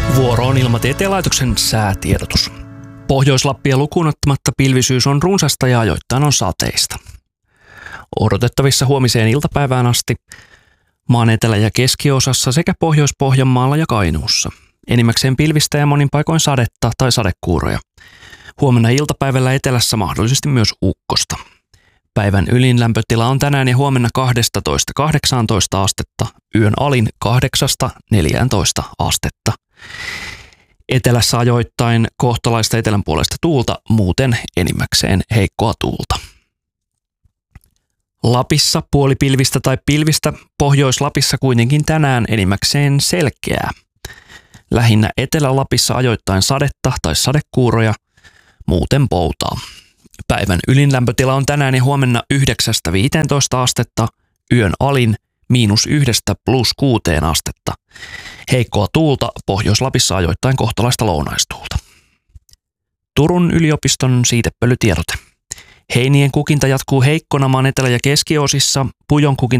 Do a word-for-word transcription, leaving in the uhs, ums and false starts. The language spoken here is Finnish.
Vuoro on Ilmatieteen laitoksen säätiedotus. Pohjois-Lappia lukuun ottamatta pilvisyys on runsasta ja ajoittain on sateista. Odotettavissa huomiseen iltapäivään asti maan etelä- ja keskiosassa sekä Pohjois-Pohjanmaalla ja Kainuussa. Enimmäkseen pilvistä ja monin paikoin sadetta tai sadekuuroja. Huomenna iltapäivällä etelässä mahdollisesti myös ukkosta. Päivän ylin lämpötila on tänään ja huomenna kaksitoista kahdeksantoista astetta, yön alin kahdeksasta neljääntoista astetta. Etelässä ajoittain kohtalaista etelänpuolesta tuulta, muuten enimmäkseen heikkoa tuulta. Lapissa puolipilvistä tai pilvistä, Pohjois-Lapissa kuitenkin tänään enimmäkseen selkeää. Lähinnä Etelä-Lapissa ajoittain sadetta tai sadekuuroja, muuten poutaa. Päivän ylin lämpötila on tänään ja huomenna yhdeksästä viiteentoista astetta, yön alin miinus yhdestä plus kuuteen astetta. Heikkoa tuulta, Pohjois-Lapissa ajoittain kohtalaista lounaistuulta. Turun yliopiston siitepölytiedote. Heinien kukinta jatkuu heikkona maan etelä- ja keskiosissa, pujon kukinta